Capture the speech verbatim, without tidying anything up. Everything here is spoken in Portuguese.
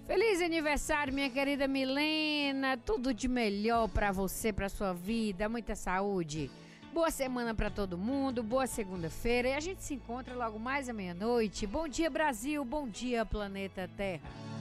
Feliz aniversário, minha querida Milena. Tudo de melhor pra você, pra sua vida. Muita saúde. Boa semana pra todo mundo. Boa segunda-feira. E a gente se encontra logo mais à meia-noite. Bom dia, Brasil. Bom dia, planeta Terra.